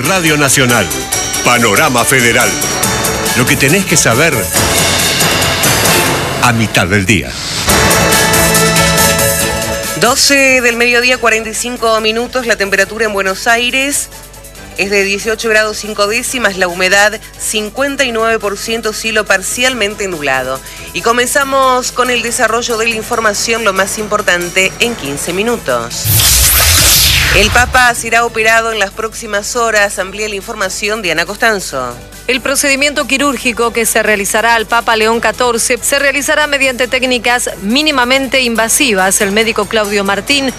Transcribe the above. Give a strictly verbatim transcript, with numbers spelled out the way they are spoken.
Radio Nacional. Panorama Federal. Lo que tenés que saber a mitad del día. doce del mediodía, cuarenta y cinco minutos. La temperatura en Buenos Aires es de dieciocho grados cinco décimas, la humedad cincuenta y nueve por ciento, cielo parcialmente nublado. Y comenzamos con el desarrollo de la información, lo más importante en quince minutos. El Papa será operado en las próximas horas. Amplía la información Diana Costanzo. El procedimiento quirúrgico que se realizará al Papa León catorce se realizará mediante técnicas mínimamente invasivas. El médico Claudio Martín